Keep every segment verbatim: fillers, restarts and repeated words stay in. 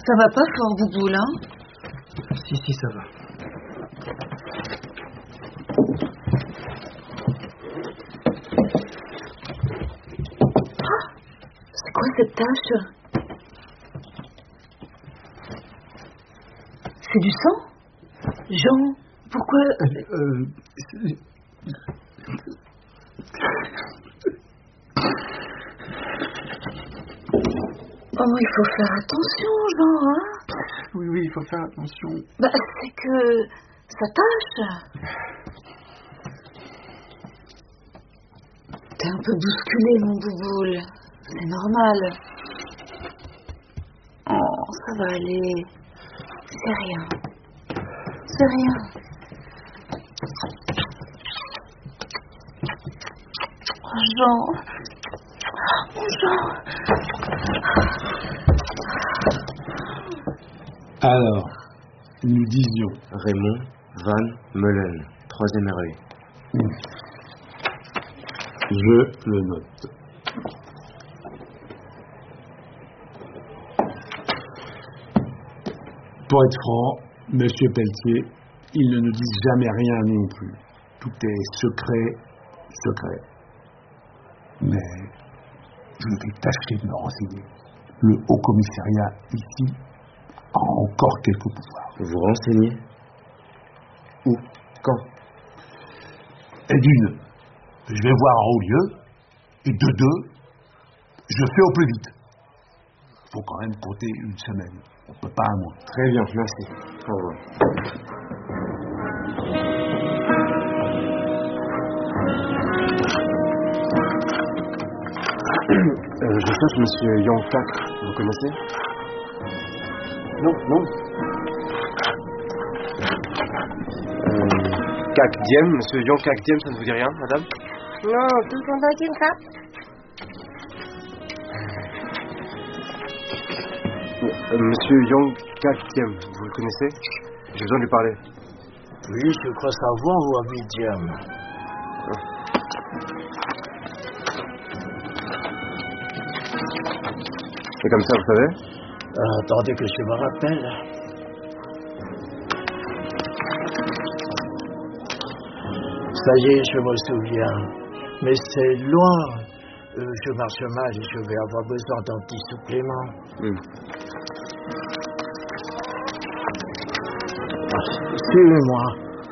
Ça va pas fort, Bouboule, hein? Si, si, ça va. Ah, c'est quoi cette tache? C'est du sang? Jean, pourquoi... Euh, euh, Oh, il faut faire attention, Jean, hein? Oui, oui, il faut faire attention. Bah, c'est que ça tâche. T'es un peu bousculé, mon Bouboule. C'est normal. Oh, ça va aller. C'est rien. C'est rien. Oh, Jean. Oh, Jean. Alors, nous disions... Raymond Van Meulen, troisième R E I. Je le note. Pour être franc, Monsieur Pelletier, ils ne nous disent jamais rien à nous non plus. Tout est secret, secret. Mais je vais tâcher de me renseigner. Le Haut-Commissariat ici a encore quelques pouvoirs. Vous vous renseignez? Où? Quand? Et d'une, je vais voir en haut lieu. Et de deux, je fais au plus vite. Il faut quand même compter une semaine. On peut pas un mois. Très bien, merci. Au revoir. Euh, je cherche Monsieur Yang Kak, vous connaissez? Non, non. Euh, Kak Diem, Monsieur Yang Kak Diem, ça ne vous dit rien, madame? Non, tout le monde dit ça. Euh, Monsieur Yang Kak Diem, vous le connaissez? J'ai besoin de lui parler. Oui, je crois savoir où habite Diem. C'est comme ça, vous savez? Euh, attendez que je me rappelle. Ça y est, je me souviens. Mais c'est loin. Euh, je marche mal et je vais avoir besoin d'un petit supplément. Mm. Ah, suivez-moi.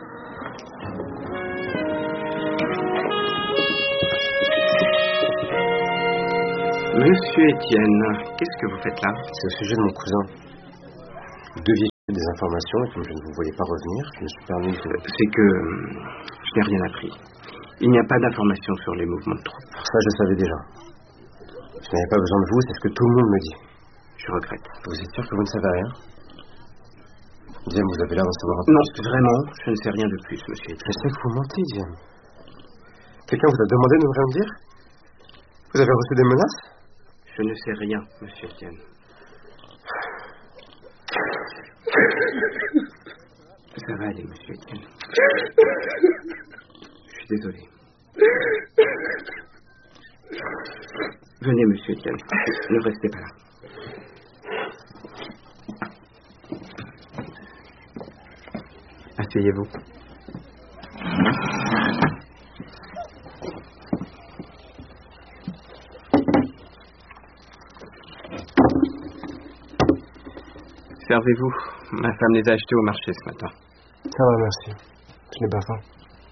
Monsieur Étienne, qu'est-ce que vous faites là? C'est au sujet de mon cousin. Vous deviez des informations et comme je ne vous voyais pas revenir, je me suis permis de... C'est que je n'ai rien appris. Il n'y a pas d'informations sur les mouvements de troupes. Ça, je le savais déjà. Je n'avais pas besoin de vous, c'est ce que tout le monde me dit. Je regrette. Vous êtes sûr que vous ne savez rien? Diem, vous avez l'air d'en savoir un peu. Non, vraiment, je ne sais rien de plus, monsieur Étienne. Je sais que vous mentez, Diem. Quelqu'un vous a demandé de ne rien me dire? Vous avez reçu des menaces? Je ne sais rien, monsieur Étienne. Ça va aller, monsieur Étienne. Je suis désolé. Venez, monsieur Étienne. Ne restez pas là. Asseyez-vous. Servez-vous. Ma femme les a achetés au marché ce matin. Ça va, merci. Je n'ai pas faim.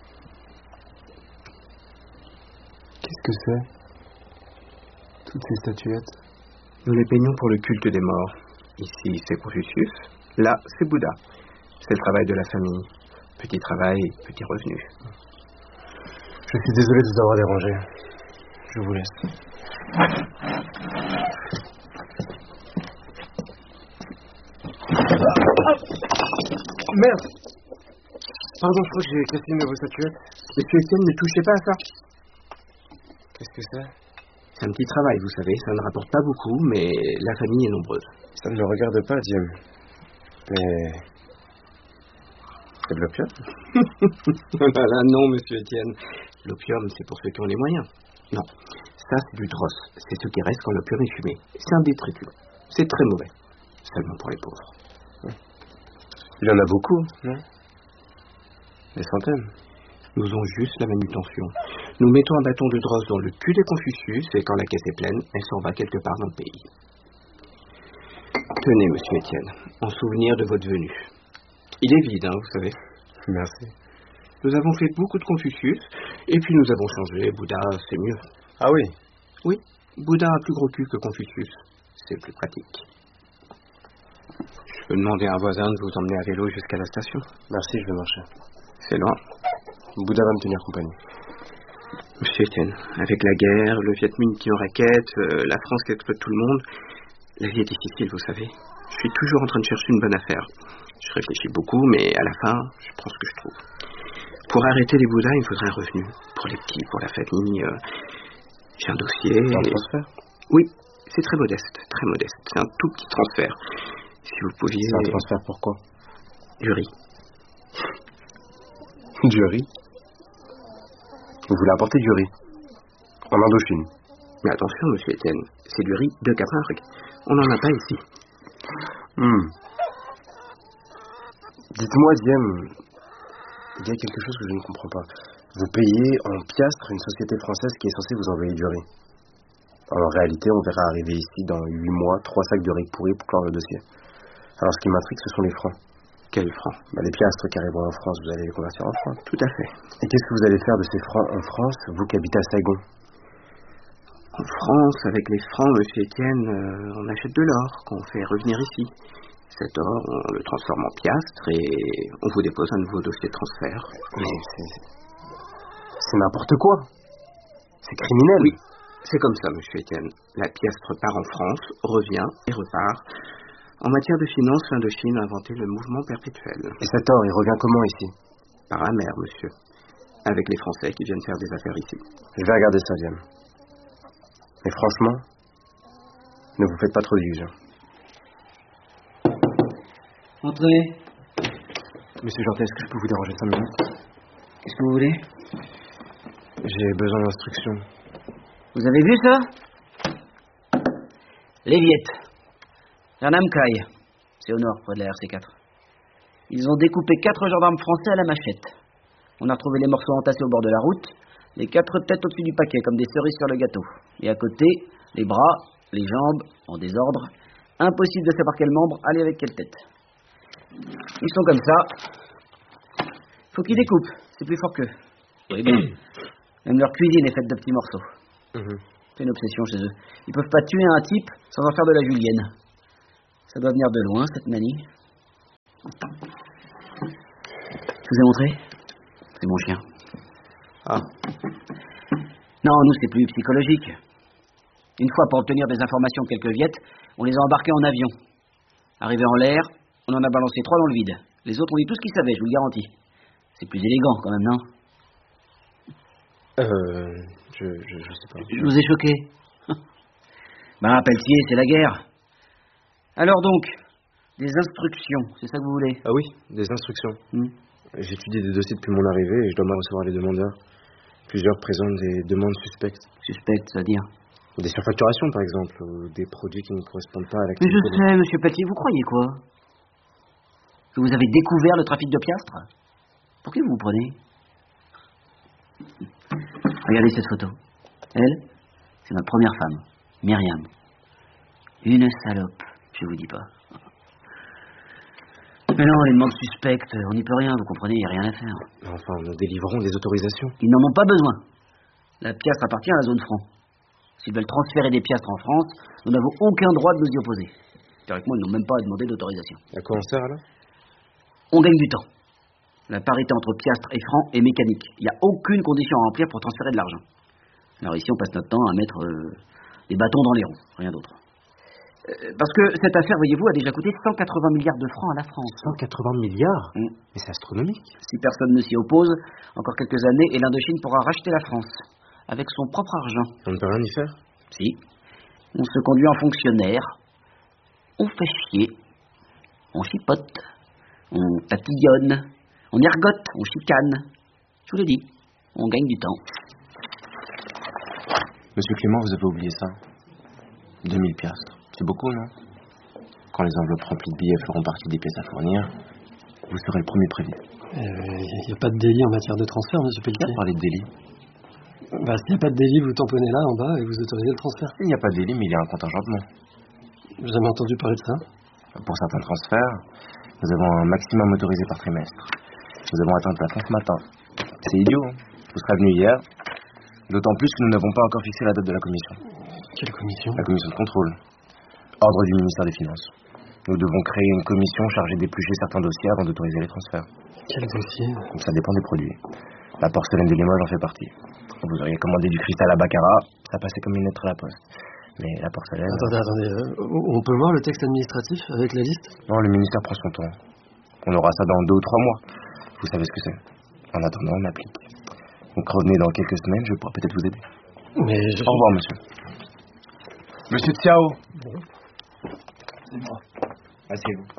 Qu'est-ce que c'est? Toutes ces statuettes? Nous les peignons pour le culte des morts. Ici, c'est Confucius. Là, c'est Bouddha. C'est le travail de la famille. Petit travail, petit revenu. Je suis désolé de vous avoir dérangé. Je vous laisse. Merde! Pardon, je crois que j'ai cassé une de vos statuettes. Monsieur Étienne, ne touchez pas à ça. Qu'est-ce que c'est? C'est un petit travail, vous savez. Ça ne rapporte pas beaucoup, mais la famille est nombreuse. Ça ne me regarde pas, Diem. Mais... c'est de l'opium? Oh là là, non, monsieur Étienne. L'opium, c'est pour ceux qui ont les moyens. Non, ça, c'est du dross. C'est ce qui reste quand l'opium est fumé. C'est un détritus. C'est très mauvais. seulement pour les pauvres. Il y en a beaucoup, non? Des centaines. Nous faisons juste la manutention. Nous mettons un bâton de drosse dans le cul des Confucius et quand la caisse est pleine, elle s'en va quelque part dans le pays. Tenez, monsieur Étienne, en souvenir de votre venue. Il est vide, hein, vous savez. Merci. Nous avons fait beaucoup de Confucius et puis nous avons changé. Bouddha, c'est mieux. Ah oui? Oui, Bouddha a plus gros cul que Confucius. C'est plus pratique. Je peux demander à un voisin de vous emmener à vélo jusqu'à la station. Merci, je vais marcher. C'est loin. Bouddha va me tenir compagnie. Monsieur Étienne, avec la guerre, le Viet Minh qui en raquette, euh, la France qui exploite tout le monde, la vie est difficile, vous savez. Je suis toujours en train de chercher une bonne affaire. Je réfléchis beaucoup, mais à la fin, je prends ce que je trouve. Pour arrêter les Bouddhas, il me faudrait un revenu. Pour les petits, pour la famille. Euh, j'ai un dossier. Un et... transfert? Oui, c'est très modeste, très modeste. C'est un tout petit transfert. Si vous pouviez... C'est un transfert pour quoi? Du riz. Du riz? Vous voulez apporter du riz? En Indochine? Mais attention, monsieur Étienne, c'est du riz de Camargue. On n'en a pas ici. Hmm. Dites-moi, Diem, il y a quelque chose que je ne comprends pas. Vous payez en piastres une société française qui est censée vous envoyer du riz. En réalité, on verra arriver ici dans huit mois trois sacs de riz pourri pour clore le dossier. Alors, ce qui m'intrigue, ce sont les francs. Quels francs? Bah, les piastres qui arriveront en France, vous allez les convertir en francs. Tout à fait. Et qu'est-ce que vous allez faire de ces francs en France, vous qui habitez à Saigon? En France, avec les francs, monsieur Étienne, euh, on achète de l'or qu'on fait revenir ici. Cet or, on le transforme en piastres et on vous dépose un nouveau dossier de transfert. Mais c'est... c'est n'importe quoi. C'est criminel. Oui, c'est comme ça, monsieur Étienne. La piastre part en France, revient et repart. En matière de finances, l'Indochine a inventé le mouvement perpétuel. Et cet or, il revient comment ici? Par la mer, monsieur. Avec les Français qui viennent faire des affaires ici. Je vais regarder ça, Diem. Mais franchement, ne vous faites pas trop d'illusions. Entrez. Monsieur Jantet, est-ce que je peux vous déranger cinq minutes? Qu'est-ce que vous voulez? J'ai besoin d'instructions. Vous avez vu ça? Les Viettes. La Nam Khai. C'est au nord, près de la R C quatre. Ils ont découpé quatre gendarmes français à la machette. On a retrouvé les morceaux entassés au bord de la route, les quatre têtes au-dessus du paquet, comme des cerises sur le gâteau. Et à côté, les bras, les jambes, en désordre. Impossible de savoir quel membre aller avec quelle tête. Ils sont comme ça. Faut qu'ils découpent, c'est plus fort qu'eux. Oui, bon. Même leur cuisine est faite de petits morceaux. Mmh. C'est une obsession chez eux. Ils peuvent pas tuer un type sans en faire de la julienne. Ça doit venir de loin, cette manie. Je vous ai montré? C'est mon chien. Ah. Non, nous, c'est plus psychologique. Une fois, pour obtenir des informations de quelques viettes, on les a embarqués en avion. Arrivés en l'air, on en a balancé trois dans le vide. Les autres ont dit tout ce qu'ils savaient, je vous le garantis. C'est plus élégant, quand même, non? Euh... Je, je, je sais pas. Je vous ai choqué. Ben, Pelletier, c'est la guerre. Alors donc, des instructions, c'est ça que vous voulez? Ah oui, des instructions. Hmm. J'étudie des dossiers depuis mon arrivée et je dois mal recevoir les demandeurs. Plusieurs présentent des demandes suspectes. Suspectes, c'est-à-dire? Des surfacturations, par exemple, ou des produits qui ne correspondent pas à Mais l'activité. je sais, monsieur Pelletier, vous croyez quoi? Que vous avez découvert le trafic de piastres? Pour qui vous vous prenez? Regardez cette photo. Elle, c'est ma première femme, Myriam. Une salope, je vous dis pas. Mais non, les demandes suspectes, on n'y peut rien, vous comprenez, il n'y a rien à faire. Enfin, nous délivrons des autorisations. Ils n'en ont pas besoin. La piastre appartient à la zone franc. S'ils veulent transférer des piastres en France, nous n'avons aucun droit de nous y opposer. Théoriquement, ils n'ont même pas à demander d'autorisation. À quoi on sert, alors? On gagne du temps. La parité entre piastres et francs est mécanique. Il n'y a aucune condition à remplir pour transférer de l'argent. Alors ici, on passe notre temps à mettre euh, des bâtons dans les roues, rien d'autre. Euh, parce que cette affaire, voyez-vous, a déjà coûté cent quatre-vingts milliards de francs à la France. cent quatre-vingts milliards? Mmh. Mais c'est astronomique. Si personne ne s'y oppose, encore quelques années, et l'Indochine pourra racheter la France, avec son propre argent. On ne peut rien y faire? Si. On se conduit en fonctionnaire, on fait chier, on chipote, on tatillonne, on ergote, on chicane. Je vous l'ai dit, on gagne du temps. Monsieur Clément, vous avez oublié ça. deux mille piastres. C'est beaucoup, non? Quand les enveloppes remplies de billets feront partie des pièces à fournir, vous serez le premier prévenu. Il euh, n'y a pas de délit en matière de transfert, monsieur Pelletier. Vous parlez de délit. Bah, s'il n'y a pas de délit, vous tamponnez là en bas et vous autorisez le transfert. Il n'y a pas de délit, mais il y a un contingentement. J'ai jamais entendu parler de ça. Pour certains transferts, nous avons un maximum autorisé par trimestre. Nous avons atteint le plafond ce matin. C'est idiot, hein. Vous serez venu hier, d'autant plus que nous n'avons pas encore fixé la date de la commission. Quelle commission? La commission de contrôle. Ordre du ministère des Finances. Nous devons créer une commission chargée d'éplucher certains dossiers avant d'autoriser les transferts. Quel dossier? Ça dépend des produits. La porcelaine de Limoges en fait partie. Vous auriez commandé du cristal à Baccarat, ça passait comme une lettre à la poste. Mais la porcelaine... Attendez, attendez, euh, on peut voir le texte administratif avec la liste? Non, le ministère prend son temps. On aura ça dans deux ou trois mois. Vous savez ce que c'est. En attendant, on applique. Donc revenez dans quelques semaines, je pourrai peut-être vous aider. Mais je... Au revoir, monsieur. Monsieur Tsiao. Bon. C'est moi. Asseyez-vous.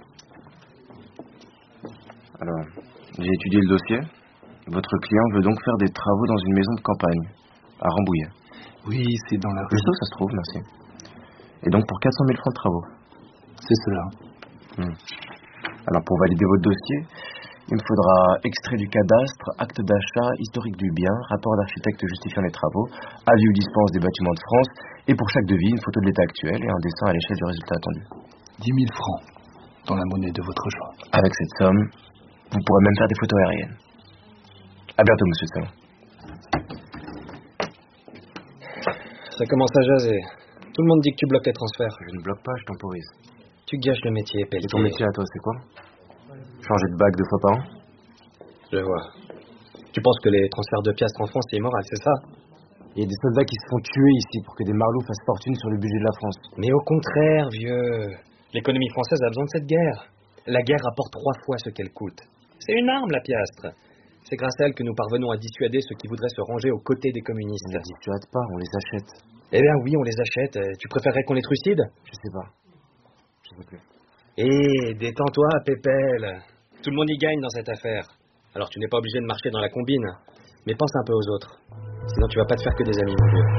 Alors, j'ai étudié le dossier. Votre client veut donc faire des travaux dans une maison de campagne, à Rambouillet. Oui, c'est dans la rue. Juste où ça se trouve, merci. Et donc pour quatre cent mille francs de travaux. C'est cela. Hmm. Alors pour valider votre dossier, il me faudra extrait du cadastre, acte d'achat, historique du bien, rapport d'architecte justifiant les travaux, avis ou dispense des bâtiments de France, et pour chaque devis, une photo de l'état actuel et un dessin à l'échelle du résultat attendu. dix mille francs, dans la monnaie de votre choix. Avec cette somme, vous pourrez même faire des photos aériennes. À bientôt, monsieur Salon. Ça commence à jaser. Tout le monde dit que tu bloques les transferts. Je ne bloque pas, je temporise. Tu gâches le métier, Pelletier. Et ton métier à toi, c'est quoi? Changer de bague deux fois par an? Je vois. Tu penses que les transferts de piastres en France, c'est immoral, c'est ça? Il y a des soldats qui se font tuer ici pour que des marlots fassent fortune sur le budget de la France. Mais au contraire, vieux. L'économie française a besoin de cette guerre. La guerre rapporte trois fois ce qu'elle coûte. C'est une arme, la piastre. C'est grâce à elle que nous parvenons à dissuader ceux qui voudraient se ranger aux côtés des communistes. On les dissuade pas, on les achète. Eh bien oui, on les achète. Tu préférerais qu'on les trucide? Je sais pas. Je sais plus. Eh, détends-toi, Pépelle. Tout le monde y gagne dans cette affaire. Alors tu n'es pas obligé de marcher dans la combine. Mais pense un peu aux autres. Sinon tu vas pas te faire que des amis, mon vieux.